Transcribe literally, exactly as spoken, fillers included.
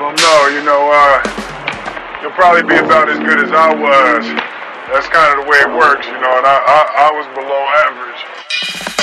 don't know, you know, uh, you'll probably be about as good as I was. That's kind of the way it works, you know, and I, I, I was below average.